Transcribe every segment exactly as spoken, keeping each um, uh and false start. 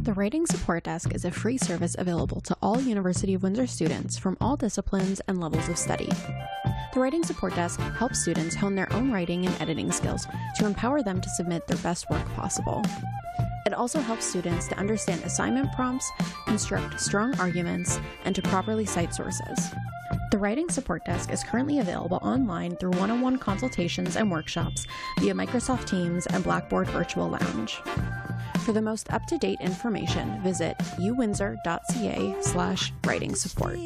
The Writing Support Desk is a free service available to all University of Windsor students from all disciplines and levels of study. The Writing Support Desk helps students hone their own writing and editing skills to empower them to submit their best work possible. It also helps students to understand assignment prompts, construct strong arguments, and to properly cite sources. The Writing Support Desk is currently available online through one-on-one consultations and workshops via Microsoft Teams and Blackboard Virtual Lounge. For the most up-to-date information, visit uwindsor.ca slash writing support.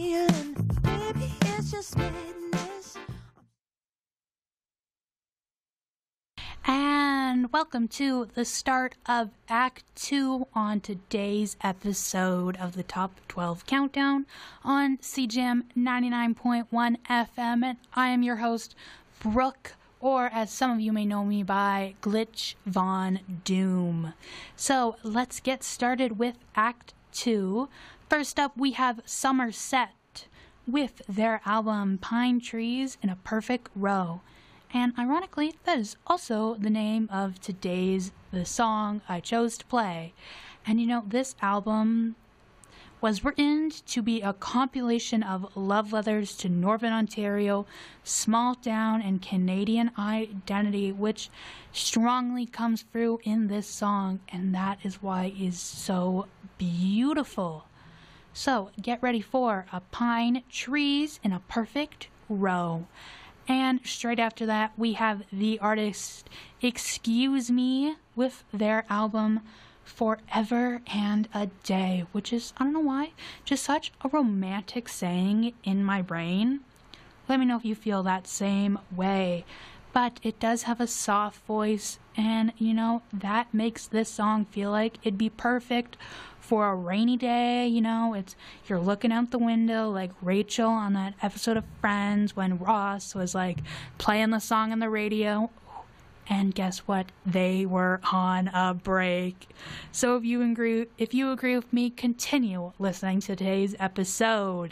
And welcome to the start of Act two on today's episode of the Top twelve Countdown on C J M ninety-nine point one F M. And I am your host, Brooke, or as some of you may know me by, Glitch Von Doom. So let's get started with Act two. First up, we have Somerset with their album Pine Trees in a Perfect Row. And ironically, that is also the name of today's, the song I chose to play. And you know, this album was written to be a compilation of love letters to Northern Ontario, small town, and Canadian identity, which strongly comes through in this song, and that is why it is so beautiful. So, get ready for a Pine Trees in a Perfect Row. And straight after that, we have the artist Excuse Me with their album Forever and a Day, which is, I don't know why, just such a romantic saying in my brain. Let me know if you feel that same way. But it does have a soft voice, and, you know, that makes this song feel like it'd be perfect for a rainy day. You know, it's you're looking out the window like Rachel on that episode of Friends when Ross was like playing the song on the radio, and guess what, they were on a break. So if you agree if you agree with me, continue listening to today's episode.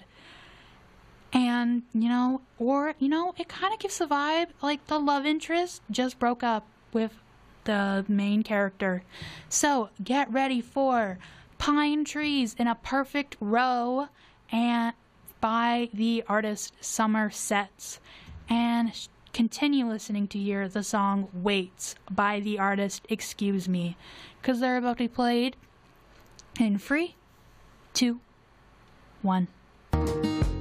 And you know, or you know, it kind of gives the vibe like the love interest just broke up with the main character. So get ready for Pine Trees in a Perfect Row, and by the artist Somerset. And continue listening to hear the song Waits by the artist Excuse Me, because they're about to be played in three, two, one.